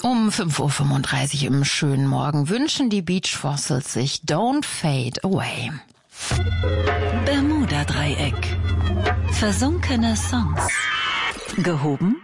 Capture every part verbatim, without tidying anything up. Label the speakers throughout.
Speaker 1: Um fünf Uhr fünfunddreißig im schönen Morgen wünschen die Beach Fossils sich Don't Fade Away.
Speaker 2: Bermuda-Dreieck. Versunkene Songs. Gehoben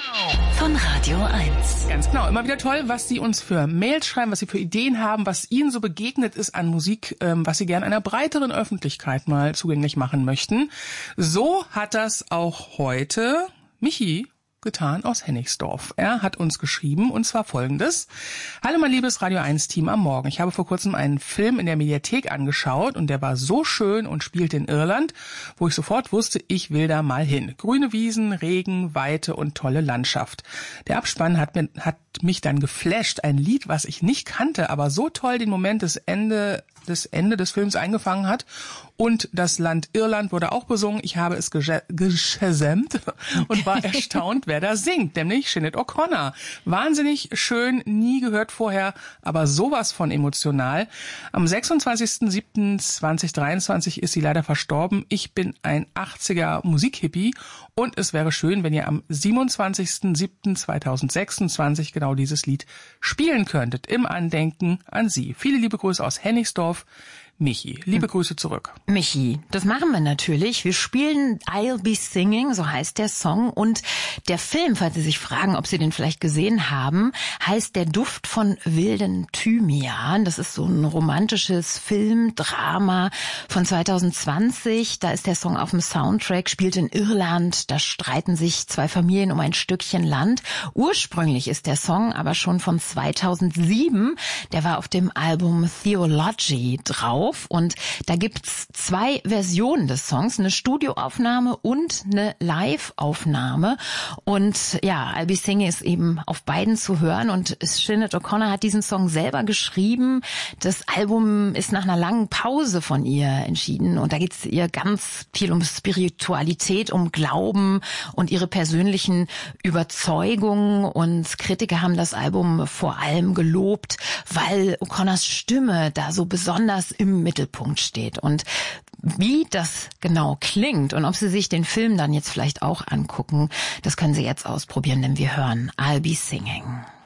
Speaker 2: von Radio eins.
Speaker 3: Ganz genau, immer wieder toll, was Sie uns für Mails schreiben, was Sie für Ideen haben, was Ihnen so begegnet ist an Musik, ähm, was Sie gerne einer breiteren Öffentlichkeit mal zugänglich machen möchten. So hat das auch heute Michi getan aus Hennigsdorf. Er hat uns geschrieben, und zwar Folgendes. Hallo mein liebes Radio eins Team am Morgen. Ich habe vor kurzem einen Film in der Mediathek angeschaut und der war so schön und spielte in Irland, wo ich sofort wusste, ich will da mal hin. Grüne Wiesen, Regen, Weite und tolle Landschaft. Der Abspann hat, mir, hat mich dann geflasht. Ein Lied, was ich nicht kannte, aber so toll den Moment des Ende, des Ende des Films eingefangen hat. Und das Land Irland wurde auch besungen. Ich habe es geschesämt und war erstaunt, wer da singt, nämlich Sinead O'Connor. Wahnsinnig schön, nie gehört vorher, aber sowas von emotional. Am sechsundzwanzigsten siebten zweitausenddreiundzwanzig ist sie leider verstorben. Ich bin ein achtziger Musikhippie und es wäre schön, wenn ihr am siebenundzwanzigsten siebten zweitausendsechsundzwanzig genau dieses Lied spielen könntet, im Andenken an sie. Viele liebe Grüße aus Hennigsdorf. Michi, liebe Grüße zurück.
Speaker 1: Michi, das machen wir natürlich. Wir spielen I'll Be Singing, so heißt der Song. Und der Film, falls Sie sich fragen, ob Sie den vielleicht gesehen haben, heißt Der Duft von wilden Thymian. Das ist so ein romantisches Filmdrama von zweitausendzwanzig. Da ist der Song auf dem Soundtrack, spielt in Irland. Da streiten sich zwei Familien um ein Stückchen Land. Ursprünglich ist der Song aber schon von zweitausendsieben. Der war auf dem Album Theology drauf. Und da gibt's zwei Versionen des Songs, eine Studioaufnahme und eine Live-Aufnahme. Und ja, I'll Be Singing ist eben auf beiden zu hören. Und Sinead O'Connor hat diesen Song selber geschrieben. Das Album ist nach einer langen Pause von ihr entschieden. Und da geht's ihr ganz viel um Spiritualität, um Glauben und ihre persönlichen Überzeugungen. Und Kritiker haben das Album vor allem gelobt, weil O'Connors Stimme da so besonders im Mittelpunkt steht. Und wie das genau klingt und ob Sie sich den Film dann jetzt vielleicht auch angucken, das können Sie jetzt ausprobieren, denn wir hören I'll Be Singing.